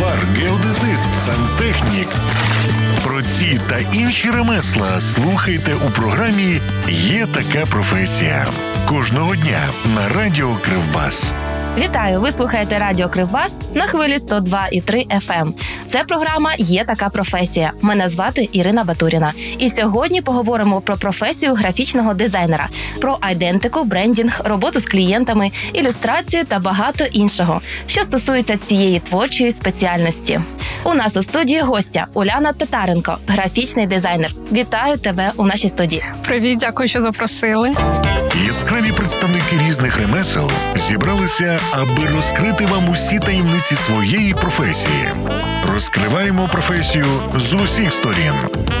столар, геодезист, сантехнік. Про ці та інші ремесла слухайте у програмі «Є така професія». Кожного дня на Радіо Кривбас. Вітаю! Ви слухаєте Радіо Кривбас на хвилі 102,3 FM. Це програма «Є така професія». Мене звати Ірина Батуріна. І сьогодні поговоримо про професію графічного дизайнера, про айдентику, брендінг, роботу з клієнтами, ілюстрацію та багато іншого, що стосується цієї творчої спеціальності. У нас у студії гостя Уляна Татаренко, графічний дизайнер. Вітаю тебе у нашій студії. Привіт, дякую, що запросили. Яскраві представники різних ремесел зібралися, аби розкрити вам усі таємниці своєї професії. Розкриваємо професію з усіх сторін.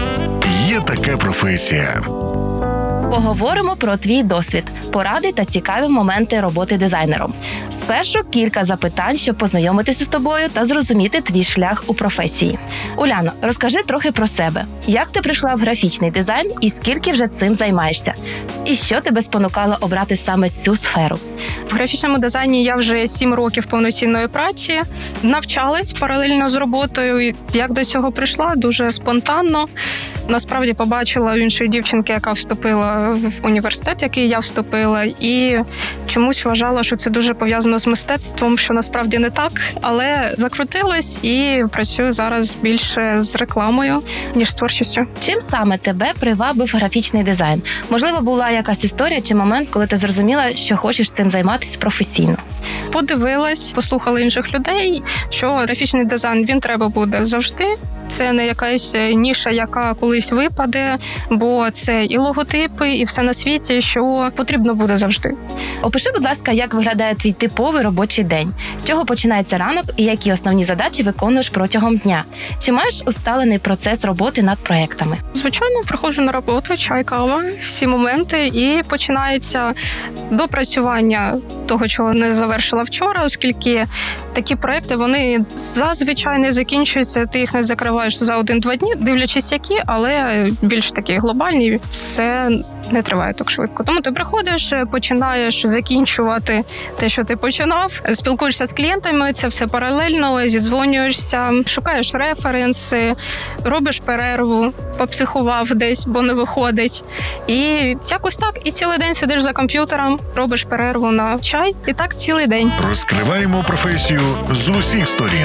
Є така професія. Поговоримо про твій досвід, поради та цікаві моменти роботи дизайнером. Спершу кілька запитань, щоб познайомитися з тобою та зрозуміти твій шлях у професії. Уляно, розкажи трохи про себе. Як ти прийшла в графічний дизайн і скільки вже цим займаєшся? І що тебе спонукало обрати саме цю сферу? В графічному дизайні я вже 7 років повноцінної праці. Навчалась паралельно з роботою. І як до цього прийшла? Дуже спонтанно. Насправді побачила у іншої дівчинки, яка вступила в університет, в який я вступила, і чомусь вважала, що це дуже пов'язано з мистецтвом, що насправді не так, але закрутилась і працюю зараз більше з рекламою, ніж з творчістю. Чим саме тебе привабив графічний дизайн? Можливо, була якась історія чи момент, коли ти зрозуміла, що хочеш цим займатися професійно? Подивилась, послухала інших людей, що графічний дизайн, він треба буде завжди. Це не якась ніша, яка колись випаде, бо це і логотипи, і все на світі, що потрібно буде завжди. Опиши, будь ласка, як виглядає твій типовий робочий день? З чого починається ранок і які основні задачі виконуєш протягом дня? Чи маєш усталений процес роботи над проєктами? Звичайно, приходжу на роботу, чай, кава, всі моменти, і починається допрацювання того, чого не завершила вчора, оскільки такі проєкти, вони зазвичай не закінчуються, ти їх не закриваєш за 1-2 дні, дивлячись які, але більш такі глобальні, це не триває так швидко. Тому ти приходиш, починаєш закінчувати те, що ти починав, спілкуєшся з клієнтами, це все паралельно, зідзвонюєшся, шукаєш референси, робиш перерву, попсихував десь, бо не виходить. І якось так, і цілий день сидиш за комп'ютером, робиш перерву на чай, і так цілий день. Розкриваємо професію з усіх сторін.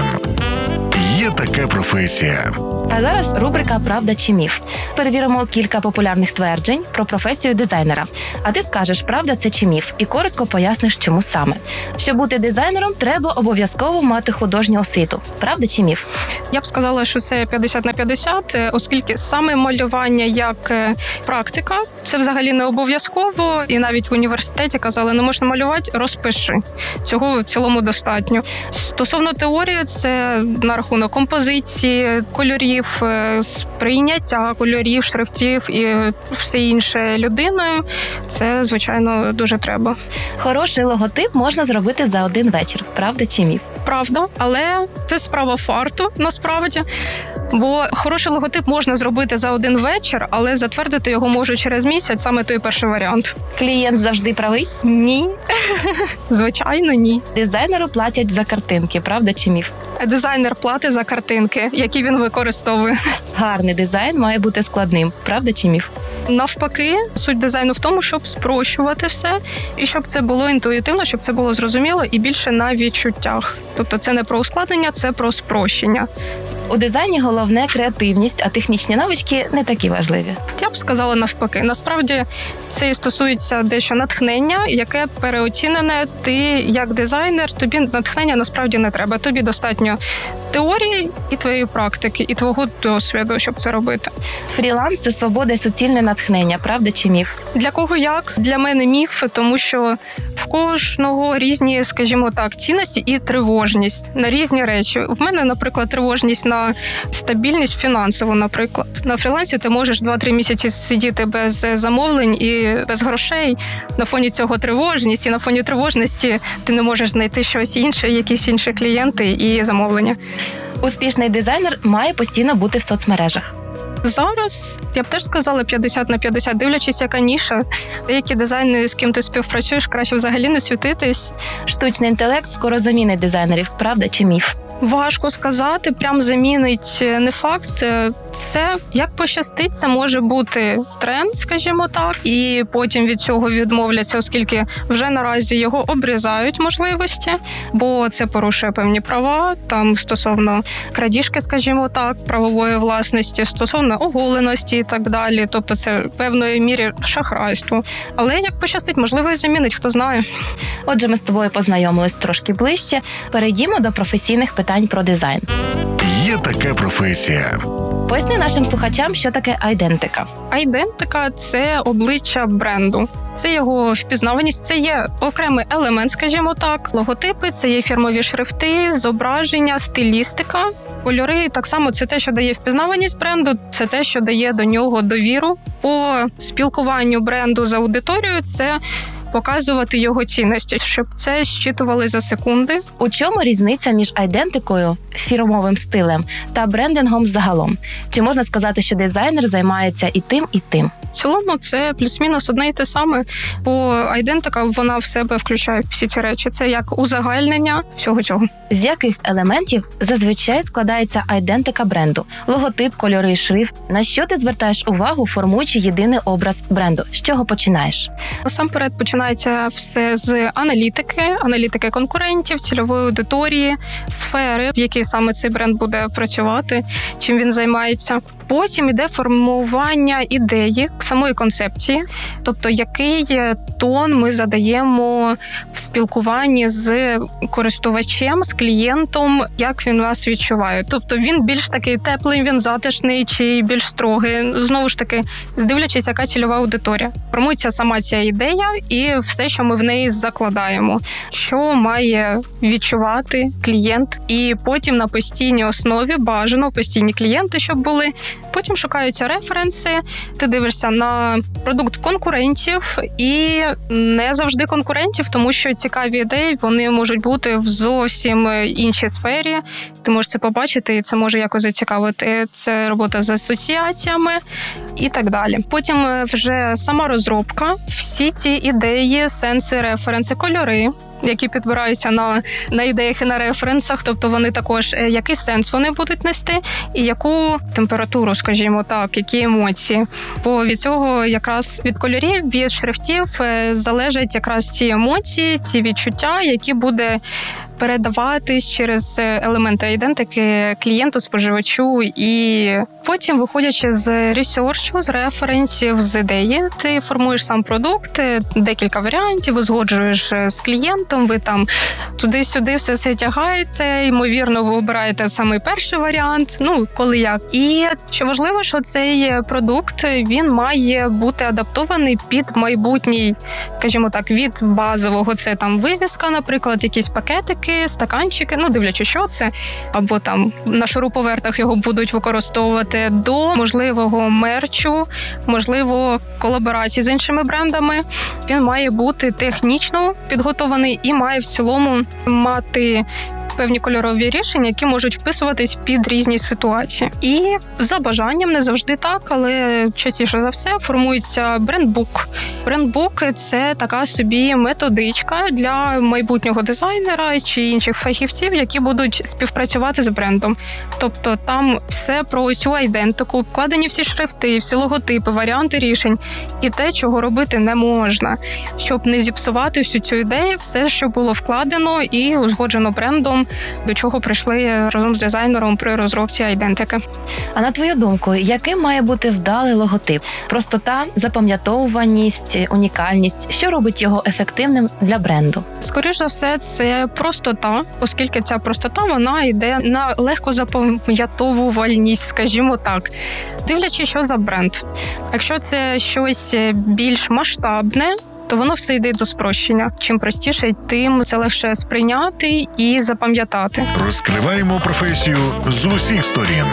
Є така професія. А зараз рубрика «Правда чи міф». Перевіримо кілька популярних тверджень про професію дизайнера. А ти скажеш, правда це чи міф, і коротко поясниш, чому саме. Щоб бути дизайнером, треба обов'язково мати художню освіту. Правда чи міф? Я б сказала, що це 50/50, оскільки саме малювання як практика, це взагалі не обов'язково. І навіть в університеті казали, не можна малювати, розпиши. Цього в цілому достатньо. Стосовно теорії, це на рахунок композиції, кольорів, сприйняття кольорів, шрифтів і все інше людиною, це, звичайно, дуже треба. Хороший логотип можна зробити за один вечір. Правда чи міф? Правда, але це справа фарту, насправді. Бо хороший логотип можна зробити за один вечір, але затвердити його можу через місяць, саме той перший варіант. Клієнт завжди правий? Ні. Звичайно, ні. Дизайнеру платять за картинки. Правда чи міф? Дизайнер платить за картинки, які він використовує. Гарний дизайн має бути складним. Правда чи міф? Навпаки, суть дизайну в тому, щоб спрощувати все, і щоб це було інтуїтивно, щоб це було зрозуміло і більше на відчуттях. Тобто це не про ускладнення, це про спрощення. У дизайні головне креативність, а технічні навички не такі важливі. Я б сказала навпаки. Насправді це і стосується дещо натхнення, яке переоцінене. Ти як дизайнер, тобі натхнення насправді не треба. Тобі достатньо теорії і твоєї практики, і твого досвіду, щоб це робити. Фріланс – це свобода і суцільне натхнення. Правда чи міф? Для кого як? Для мене міф, тому що в кожного різні, скажімо так, цінності і тривожність на різні речі. В мене, наприклад, тривожність на стабільність фінансову, наприклад. На фрілансі ти можеш 2-3 місяці сидіти без замовлень і без грошей. На фоні цього тривожність, і на фоні тривожності ти не можеш знайти щось інше, якісь інші клієнти і замовлення. Успішний дизайнер має постійно бути в соцмережах. Зараз, я б теж сказала 50/50, дивлячись, яка ніша. Деякі дизайнери, з ким ти співпрацюєш, краще взагалі не світитись. Штучний інтелект скоро замінить дизайнерів, правда чи міф? Важко сказати, прям замінить не факт. Це як пощастить, це може бути тренд, скажімо так, і потім від цього відмовляться, оскільки вже наразі його обрізають можливості, бо це порушує певні права, там стосовно крадіжки, скажімо так, правової власності, стосовно оголеності і так далі. Тобто це в певної мірі шахрайство. Але як пощастить, можливо, і замінить, хто знає. Отже, ми з тобою познайомились трошки ближче. Перейдімо до професійних питань про дизайн. Є така професія. Поясни нашим слухачам, що таке айдентика. Айдентика – це обличчя бренду. Це його впізнаваність, це є окремий елемент, скажімо так. Логотипи – це є фірмові шрифти, зображення, стилістика. Кольори – так само це те, що дає впізнаваність бренду, це те, що дає до нього довіру. По спілкуванню бренду з аудиторією – це показувати його цінності, щоб це зчитували за секунди. У чому різниця між айдентикою, фірмовим стилем та брендингом загалом? Чи можна сказати, що дизайнер займається і тим, і тим? В цілому це плюс-мінус одне й те саме, бо айдентика, вона в себе включає всі ці речі. Це як узагальнення всього цього. З яких елементів зазвичай складається айдентика бренду? Логотип, кольори, шрифт. На що ти звертаєш увагу, формуючи єдиний образ бренду? З чого починаєш? Насамперед починається все з аналітики конкурентів, цільової аудиторії, сфери, в якій саме цей бренд буде працювати, чим він займається. Потім іде формування ідеї, самої концепції, тобто який тон ми задаємо в спілкуванні з користувачем, з клієнтом, як він нас відчуває. Тобто він більш такий теплий, він затишний чи більш строгий. Знову ж таки, дивлячись, яка цільова аудиторія. Формується сама ця ідея і все, що ми в неї закладаємо. Що має відчувати клієнт. І потім на постійній основі, бажано постійні клієнти, щоб були. Потім шукаються референси, ти дивишся на продукт конкурентів і не завжди конкурентів, тому що цікаві ідеї, вони можуть бути в зовсім іншій сфері. Ти можеш це побачити і це може якось зацікавити. Це робота з асоціаціями і так далі. Потім вже сама розробка, всі ці ідеї, сенси, референси, кольори, які підбираються на ідеях і на референсах, тобто вони також, який сенс вони будуть нести і яку температуру, скажімо так, які емоції. Бо від цього якраз від кольорів, від шрифтів залежать якраз ці емоції, ці відчуття, які буде передаватись через елементи ідентики клієнту, споживачу. І потім, виходячи з ресерчу, з референсів, з ідеї, ти формуєш сам продукт, декілька варіантів, узгоджуєш з клієнтом, ви там туди-сюди все це тягаєте, ймовірно, ви обираєте саме перший варіант, коли як. І що важливо, що цей продукт, він має бути адаптований під майбутній, скажімо так, від базового, це там вивіска, наприклад, якісь пакетики, стаканчики, дивлячись, що це, або там на шуруповертах його будуть використовувати, до можливого мерчу, можливо, колаборації з іншими брендами. Він має бути технічно підготований і має в цілому мати певні кольорові рішення, які можуть вписуватись під різні ситуації. І за бажанням, не завжди так, але частіше за все формується брендбук. Брендбук – це така собі методичка для майбутнього дизайнера чи інших фахівців, які будуть співпрацювати з брендом. Тобто там все про цю айдентику, вкладені всі шрифти, всі логотипи, варіанти рішень і те, чого робити не можна, щоб не зіпсувати всю цю ідею, все, що було вкладено і узгоджено брендом, до чого прийшли разом з дизайнером при розробці айдентики. А на твою думку, яким має бути вдалий логотип? Простота, запам'ятовуваність, унікальність? Що робить його ефективним для бренду? Скоріш за все, це простота, оскільки ця простота, вона йде на легкозапам'ятовувальність, скажімо так. Дивлячись, що за бренд. Якщо це щось більш масштабне, то воно все йде до спрощення. Чим простіше, тим це легше сприйняти і запам'ятати. Розкриваємо професію з усіх сторін.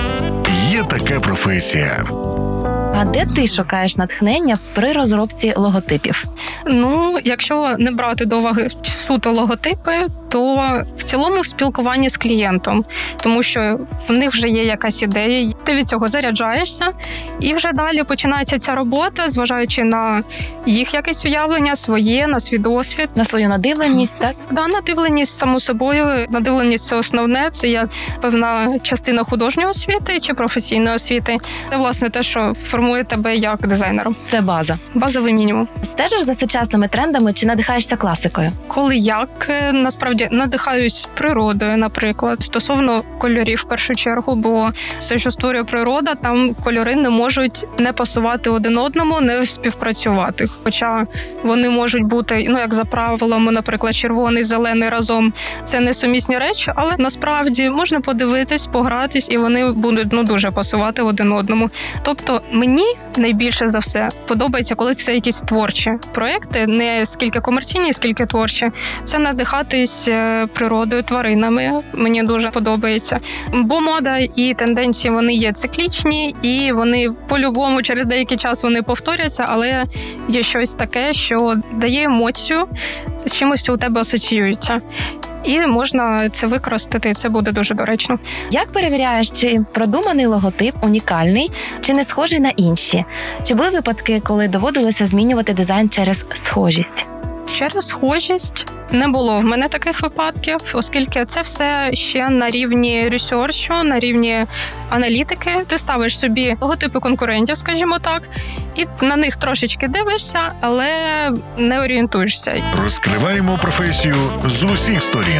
Є така професія. А де ти шукаєш натхнення при розробці логотипів? Якщо не брати до уваги суто логотипи, то в цілому в спілкуванні з клієнтом, тому що в них вже є якась ідея, ти від цього заряджаєшся, і вже далі починається ця робота, зважаючи на їх якесь уявлення, своє, на свій досвід. На свою надивленість, так? Да, надивленість, само собою, надивленість – це основне, це як певна частина художньої освіти чи професійної освіти. Це, власне, те, що формує тебе як дизайнера. Це база. Базовий мінімум. Стежиш за сучасними трендами чи надихаєшся класикою? Коли як, насправді, надихаюсь природою, наприклад, стосовно кольорів в першу чергу, бо все, що створює природа, там кольори не можуть не пасувати один одному, не співпрацювати. Хоча вони можуть бути, як за правилами, наприклад, червоний, зелений разом. Це несумісні речі, але насправді можна подивитись, погратись, і вони будуть дуже пасувати один одному. Тобто мені найбільше за все подобається, коли це якісь творчі проекти, не скільки комерційні, скільки творчі. Це надихатись природою, тваринами. Мені дуже подобається. Бо мода і тенденції, вони є циклічні, і вони по-любому через деякий час вони повторяться, але є щось таке, що дає емоцію, з чимось у тебе асоціюється. І можна це використати, це буде дуже доречно. Як перевіряєш, чи продуманий логотип унікальний, чи не схожий на інші? Чи були випадки, коли доводилося змінювати дизайн через схожість? Через схожість не було в мене таких випадків, оскільки це все ще на рівні ресерчу, на рівні аналітики. Ти ставиш собі логотипи конкурентів, скажімо так, і на них трошечки дивишся, але не орієнтуєшся. Розкриваємо професію з усіх сторін.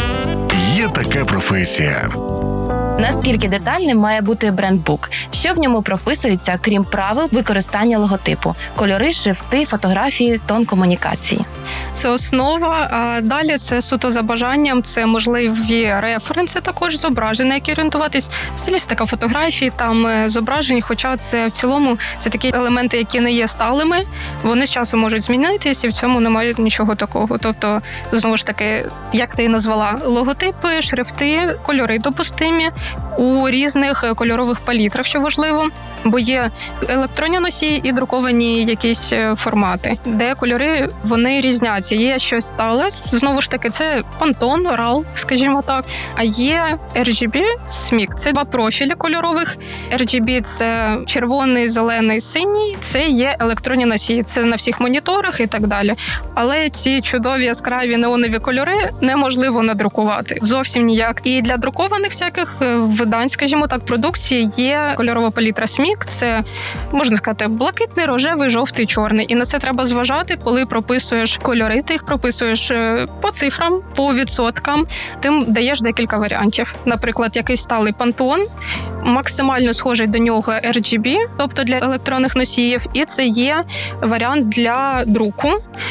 Є така професія. Наскільки детальним має бути брендбук? Що в ньому прописується, крім правил використання логотипу? Кольори, шрифти, фотографії, тон комунікації. Це основа, а далі це суто за бажанням, це можливі референси також зображень, на які орієнтуватись, стилістика фотографій, там зображень, хоча це в цілому це такі елементи, які не є сталими, вони з часом можуть змінитись, і в цьому немає нічого такого. Тобто, знову ж таки, як ти і назвала, логотипи, шрифти, кольори допустимі у різних кольорових палітрах, що важливо, бо є електронні носії і друковані якісь формати, де кольори, вони різняться. Є щось стале, знову ж таки, це Pantone, RAL, скажімо так, а є RGB, SMIC, це два профілі кольорових. RGB – це червоний, зелений, синій, це є електронні носії, це на всіх моніторах і так далі. Але ці чудові яскраві неонові кольори неможливо надрукувати, зовсім ніяк. І для друкованих всяких видань, скажімо так, продукції є кольорова палітра SMIC, це, можна сказати, блакитний, рожевий, жовтий, чорний. І на це треба зважати, коли прописуєш кольори, ти їх прописуєш по цифрам, по відсоткам, ти даєш декілька варіантів. Наприклад, якийсь сталий Pantone, максимально схожий до нього RGB, тобто для електронних носіїв, і це є варіант для друку.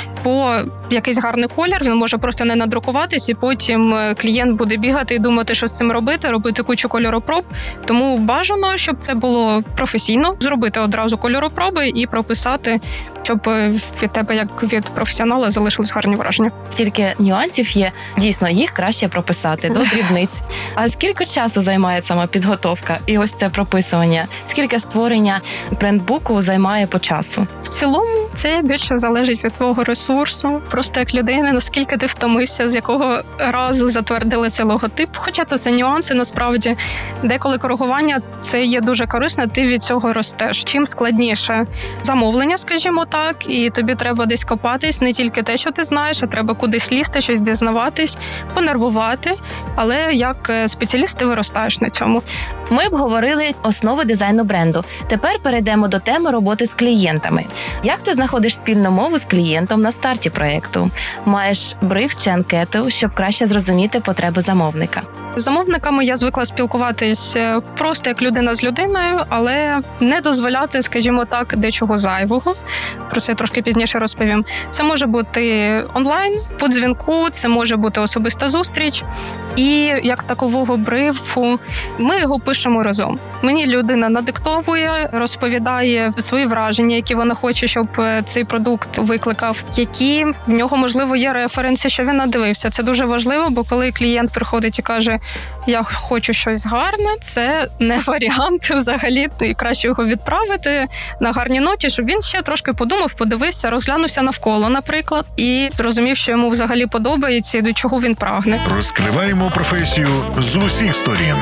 Бо якийсь гарний колір, він може просто не надрукуватись, і потім клієнт буде бігати і думати, що з цим робити кучу кольоропроб. Тому бажано, щоб це було професійно, зробити одразу кольоропроби і прописати, щоб від тебе, як від професіонала, залишились гарні враження. Стільки нюансів є, дійсно, їх краще прописати до дрібниць. А скільки часу займає сама підготовка і ось це прописування? Скільки створення брендбуку займає по часу? В цілому це більше залежить від твого ресурсу, просто як людини, наскільки ти втомився, з якого разу затвердили цей логотип. Хоча це все нюанси, насправді. Деколи коригування це є дуже корисно, ти від цього ростеш. Чим складніше замовлення, скажімо так, і тобі треба десь копатись, не тільки те, що ти знаєш, а треба кудись лізти, щось дізнаватись, понервувати, але як спеціаліст ти виростаєш на цьому. Ми обговорили основи дизайну бренду. Тепер перейдемо до теми роботи з клієнтами. Як ти знаходиш спільну мову з клієнтом на старті проєкту? Маєш бриф чи анкету, щоб краще зрозуміти потреби замовника? З замовниками я звикла спілкуватись просто як людина з людиною, але не дозволяти, скажімо так, дечого зайвого. Про це я трошки пізніше розповім. Це може бути онлайн, по дзвінку, це може бути особиста зустріч. І як такового брифу ми його пишемо разом. Мені людина надиктовує, розповідає свої враження, які вона хоче, щоб цей продукт викликав, які в нього, можливо, є референси, що він надивився. Це дуже важливо, бо коли клієнт приходить і каже, я хочу щось гарне, це не варіант взагалі. І краще його відправити на гарній ноті, щоб він ще трошки подумав, подивився, розглянувся навколо, наприклад, і зрозумів, що йому взагалі подобається і до чого він прагне. Розкриваємо професію з усіх сторін.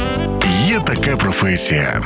Є така професія.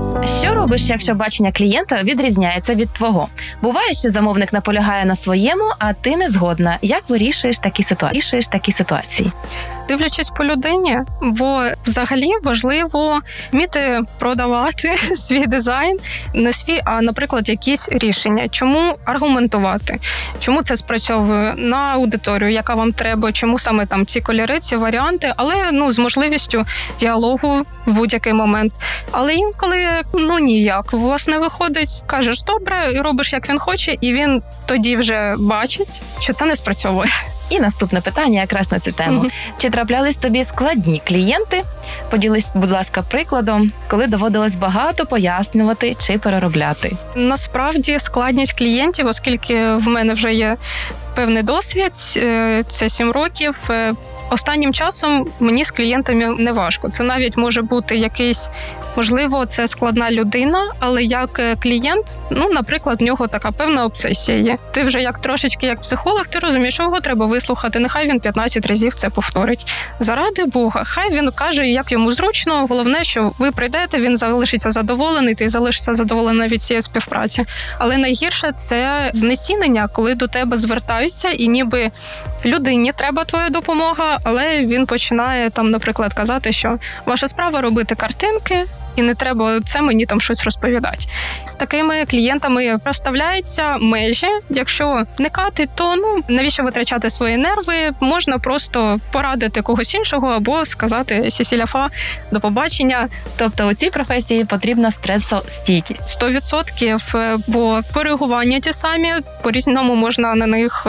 Що робиш, якщо бачення клієнта відрізняється від твого? Буває, що замовник наполягає на своєму, а ти не згодна. Як вирішуєш такі ситуації? Дивлячись по людині, бо взагалі важливо вміти продавати свій дизайн, не свій, а, наприклад, якісь рішення. Чому аргументувати? Чому це спрацьовує на аудиторію, яка вам треба, чому саме там ці кольори, ці варіанти, але з можливістю діалогу в будь-який момент. Але інколи, ніяк, у вас не виходить, кажеш добре, і робиш, як він хоче, і він тоді вже бачить, що це не спрацьовує. І наступне питання якраз на цю тему. Чи траплялись тобі складні клієнти? Поділись, будь ласка, прикладом, коли доводилось багато пояснювати чи переробляти. Насправді складність клієнтів, оскільки в мене вже є певний досвід, це 7 років. Останнім часом мені з клієнтами не важко. Це навіть може бути якийсь, можливо, це складна людина, але як клієнт, наприклад, в нього така певна обсесія є. Ти вже трошечки як психолог, ти розумієш, що його треба вислухати, нехай він 15 разів це повторить. Заради Бога, хай він каже, як йому зручно, головне, що ви прийдете, він залишиться задоволений, ти залишишся задоволений від цієї співпраці. Але найгірше – це знецінення, коли до тебе звертаються, і ніби людині треба твоя допомога, але він починає наприклад, казати, що ваша справа робити картинки, і не треба це мені щось розповідати. З такими клієнтами розставляються межі. Якщо вникати, то навіщо витрачати свої нерви? Можна просто порадити когось іншого або сказати «Сісіляфа, до побачення». Тобто у цій професії потрібна стресостійкість. 100%, бо коригування ті самі, по-різному можна на них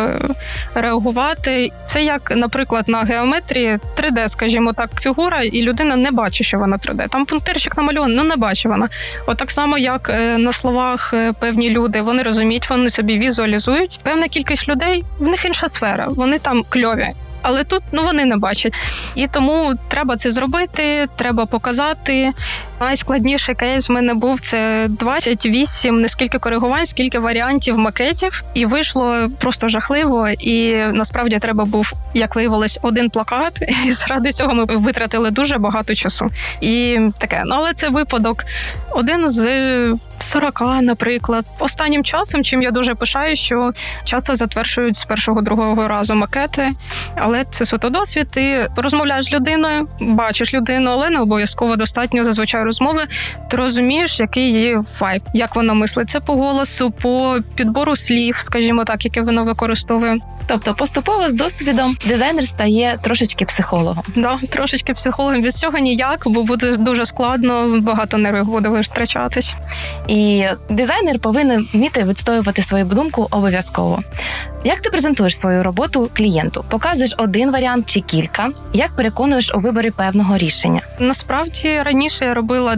реагувати. Це як, наприклад, на геометрії 3D, скажімо так, фігура, і людина не бачить, що вона 3D. Там пунктирчик намальований, не бачить вона. Так само, як на словах певні люди, вони розуміють, вони собі візуалізують. Певна кількість людей, в них інша сфера, вони там кльові. Але тут, вони не бачать. І тому треба це зробити, треба показати. Найскладніший кейс в мене був, це 28, не скільки коригувань, скільки варіантів макетів. І вийшло просто жахливо. І насправді треба був, як виявилось, один плакат. І заради цього ми витратили дуже багато часу. І таке, але це випадок один з 40, наприклад. Останнім часом, чим я дуже пишаю, що часто затверджують з першого-другого разу макети. Але це суто досвід. Ти розмовляєш з людиною, бачиш людину, але не обов'язково достатньо зазвичай розмови. Ти розумієш, який її вайб, як вона мислить. Це по голосу, по підбору слів, скажімо так, яке вона використовує. Тобто поступово з досвідом дизайнер стає трошечки психологом. Да, трошечки психологом. Від цього ніяк, бо буде дуже складно, багато нервів буде витрачатись. І дизайнер повинен вміти відстоювати свою думку обов'язково. Як ти презентуєш свою роботу клієнту? Показуєш один варіант чи кілька? Як переконуєш у виборі певного рішення? Насправді, раніше я робила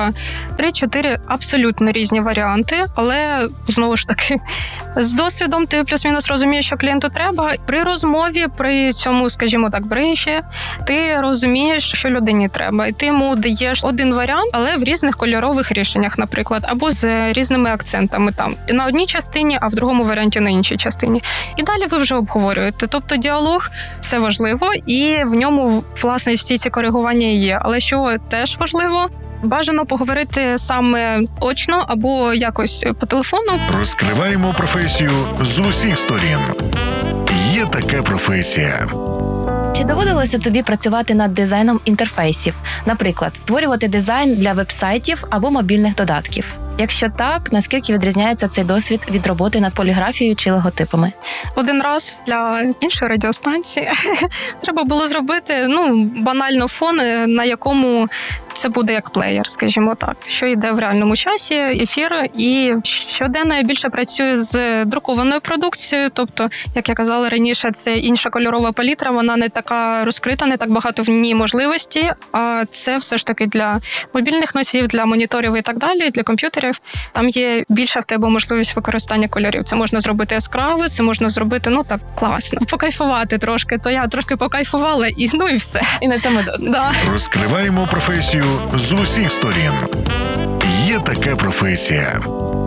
3-4 абсолютно різні варіанти, але, знову ж таки, з досвідом ти плюс-мінус розумієш, що клієнту треба. При розмові, при цьому, скажімо так, брифі, ти розумієш, що людині треба. І ти йому даєш один варіант, але в різних кольорових рішеннях, наприклад, або з різними акцентами там. На одній частині, а в другому варіанті на іншій частині. І далі ви вже обговорюєте. Тобто діалог – це важливо, і в ньому, власне, всі ці коригування є. Але що теж важливо, бажано поговорити саме очно або якось по телефону. Розкриваємо професію з усіх сторін. Є така професія. Чи доводилося тобі працювати над дизайном інтерфейсів? Наприклад, створювати дизайн для веб-сайтів або мобільних додатків? Якщо так, наскільки відрізняється цей досвід від роботи над поліграфією чи логотипами? Один раз для іншої радіостанції треба було зробити банально фон, на якому це буде як плеєр, скажімо так, що йде в реальному часі, ефір. І щоденно я більше працюю з друкованою продукцією, тобто, як я казала раніше, це інша кольорова палітра, вона не така розкрита, не так багато в ній можливості, а це все ж таки для мобільних носіїв, для моніторів і так далі, для комп'ютерів. Там є більша в тебе можливість використання кольорів. Це можна зробити яскраво, це можна зробити, так, класно. Покайфувати трошки, то я трошки покайфувала і все. І на цьому досить. Да. Розкриваємо професію з усіх сторін. Є така професія.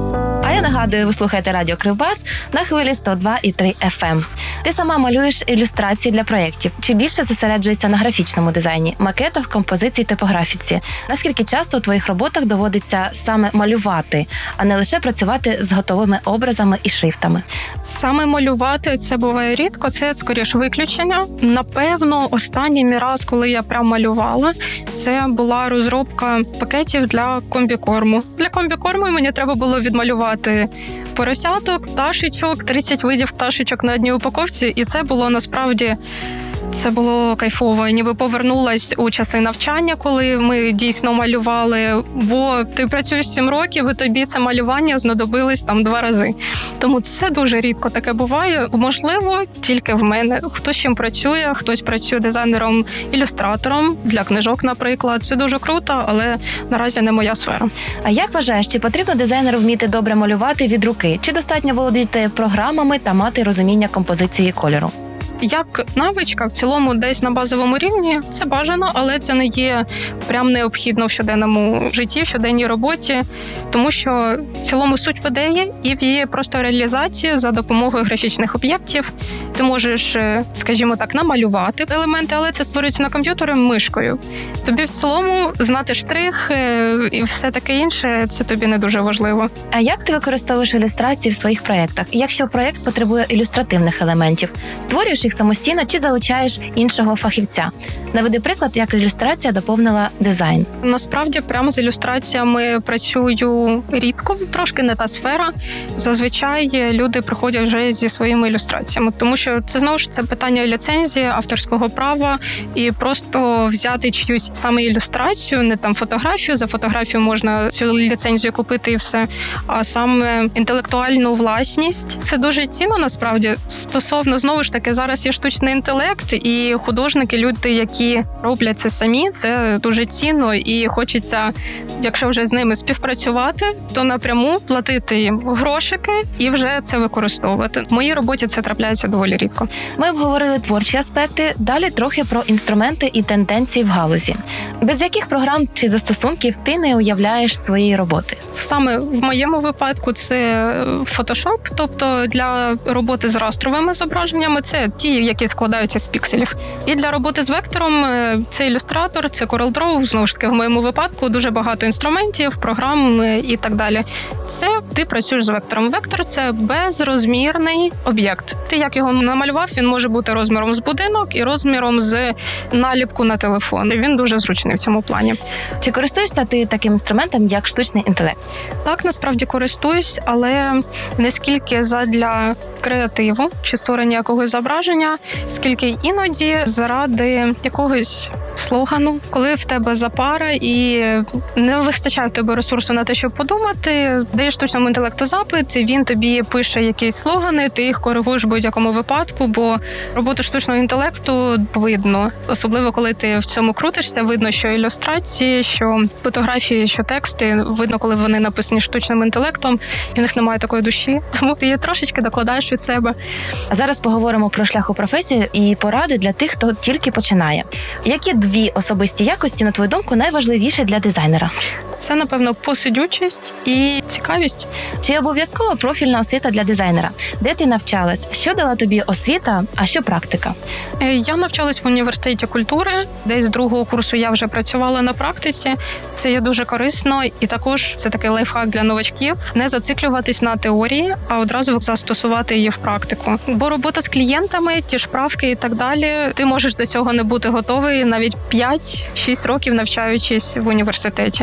А я нагадую, ви слухаєте радіо Кривбас на хвилі 102,3 FM. Ти сама малюєш ілюстрації для проєктів. Чи більше зосереджуєшся на графічному дизайні, макетах, композиції, типографіці? Наскільки часто у твоїх роботах доводиться саме малювати, а не лише працювати з готовими образами і шрифтами? Саме малювати це буває рідко, це скоріше виключення. Напевно, останній раз, коли я прям малювала, це була розробка пакетів для комбікорму. Для комбікорму мені треба було відмалювати поросяток, пташечок, 30 видів пташечок на одній упаковці, і це було насправді... Це було кайфово. Я ніби повернулась у часи навчання, коли ми дійсно малювали, бо ти працюєш 7 років, і тобі це малювання знадобилось 2 рази. Тому це дуже рідко таке буває. Можливо, тільки в мене. Хтось чим працює, хтось працює дизайнером-ілюстратором для книжок, наприклад. Це дуже круто, але наразі не моя сфера. А як вважаєш, чи потрібно дизайнеру вміти добре малювати від руки? Чи достатньо володіти програмами та мати розуміння композиції кольору? Як навичка, в цілому десь на базовому рівні, це бажано, але це не є прям необхідно в щоденному житті, в щоденній роботі, тому що в цілому суть в ідеї і в її просто реалізації за допомогою графічних об'єктів. Ти можеш, скажімо так, намалювати елементи, але це створюється на комп'ютері мишкою. Тобі в цілому знати штрих і все таке інше, це тобі не дуже важливо. А як ти використовуєш ілюстрації в своїх проєктах? Якщо проєкт потребує ілюстративних елементів, створюєш їх самостійно чи залучаєш іншого фахівця? Наведи приклад, як ілюстрація доповнила дизайн. Насправді, прямо з ілюстраціями працюю рідко, трошки не та сфера. Зазвичай люди приходять вже зі своїми ілюстраціями, тому що це, знову ж, це питання ліцензії, авторського права, і просто взяти чиюсь саме ілюстрацію, не фотографію, за фотографію можна цю ліцензію купити і все, а саме інтелектуальну власність. Це дуже цінно, насправді. Стосовно, знову ж таки, зараз є штучний інтелект, і художники, люди, які роблять це самі, це дуже цінно, і хочеться, якщо вже з ними співпрацювати, то напряму платити їм грошики і вже це використовувати. В моїй роботі це трапляється доволі рідко. Ми обговорили творчі аспекти, далі трохи про інструменти і тенденції в галузі. Без яких програм чи застосунків ти не уявляєш своєї роботи? Саме в моєму випадку це Photoshop, тобто для роботи з растровими зображеннями це ті, які складаються з пікселів. І для роботи з вектором це ілюстратор, це CorelDRAW, знову ж таки, в моєму випадку дуже багато інструментів, програм і так далі. Це ти працюєш з вектором. Вектор – це безрозмірний об'єкт. Ти як його намалював, він може бути розміром з будинок і розміром з наліпку на телефон. І він дуже зручний в цьому плані. Чи користуєшся ти таким інструментом, як штучний інтелект? Так, насправді користуюсь, але не скільки задля креативу чи створення якогось зображення, скільки іноді заради якогось слогану, коли в тебе запара і не вистачає в тебе ресурсу на те, щоб подумати, даєш штучному інтелекту запит, він тобі пише якісь слогани, ти їх коригуєш в будь-якому випадку, бо роботу штучного інтелекту видно. Особливо, коли ти в цьому крутишся, видно, що ілюстрації, що фотографії, що тексти, видно, коли вони написані штучним інтелектом, і в них немає такої душі, тому ти її трошечки докладаєш від себе. А зараз поговоримо про шлях у професії і поради для тих, хто тільки починає. Які 2 особисті якості, на твою думку, найважливіші для дизайнера? Це, напевно, посидючість і цікавість. Чи обов'язково профільна освіта для дизайнера? Де ти навчалась? Що дала тобі освіта, а що практика? Я навчалась в університеті культури. Десь з 2-го курсу я вже працювала на практиці. Це є дуже корисно. І також це такий лайфхак для новачків. Не зациклюватись на теорії, а одразу застосувати її в практику. Бо робота з клієнтами, ті ж правки і так далі, ти можеш до цього не бути готовий навіть 5-6 років навчаючись в університеті. А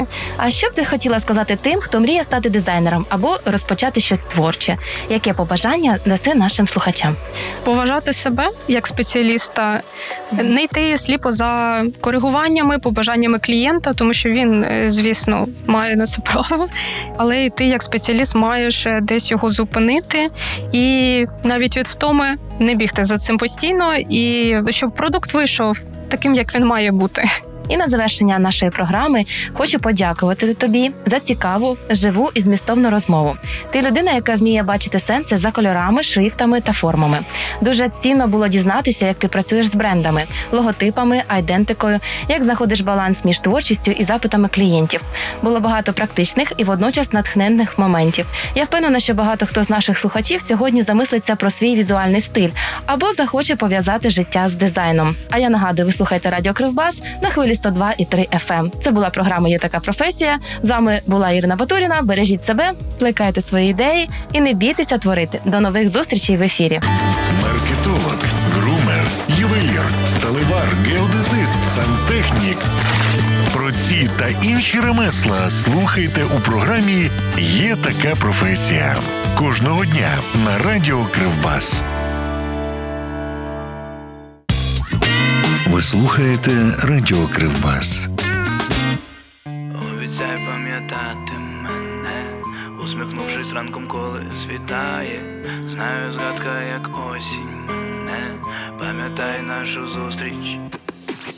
А що б ти хотіла сказати тим, хто мріє стати дизайнером або розпочати щось творче? Яке побажання даси нашим слухачам? Поважати себе як спеціаліста, не йти сліпо за коригуваннями, побажаннями клієнта, тому що він, звісно, має на це право, але ти як спеціаліст маєш десь його зупинити і навіть від втоми не бігти за цим постійно, і щоб продукт вийшов таким, як він має бути. І на завершення нашої програми хочу подякувати тобі за цікаву, живу і змістовну розмову. Ти людина, яка вміє бачити сенси за кольорами, шрифтами та формами. Дуже цінно було дізнатися, як ти працюєш з брендами, логотипами, айдентикою, як знаходиш баланс між творчістю і запитами клієнтів. Було багато практичних і водночас натхненних моментів. Я впевнена, що багато хто з наших слухачів сьогодні замислиться про свій візуальний стиль або захоче пов'язати життя з дизайном. А я нагадую, ви слухаєте Радіо Кривбас на хвилі 102,3 FM. Це була програма «Є така професія». З вами була Ірина Батуріна. Бережіть себе, плекайте свої ідеї і не бійтеся творити. До нових зустрічей в ефірі. Маркетолог, грумер, ювелір, сталевар, геодезист, сантехнік. Про ці та інші ремесла слухайте у програмі «Є така професія». Кожного дня на Радіо Кривбас. Ви слухаєте Радіо Кривбас. Обіцяй пам'ятати мене, усміхнувшись ранком, коли світає. Знаю, згадка, як осінь мене. Пам'ятай нашу зустріч.